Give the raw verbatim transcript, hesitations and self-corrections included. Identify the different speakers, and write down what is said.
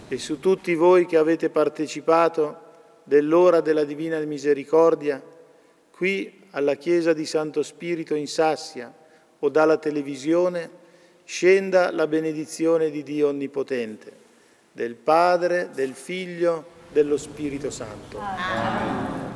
Speaker 1: e su tutti voi che avete partecipato dell'ora della Divina Misericordia qui alla Chiesa di Santo Spirito in Sassia o dalla televisione, scenda la benedizione di Dio Onnipotente, del Padre, del Figlio, dello Spirito Santo.
Speaker 2: Amen.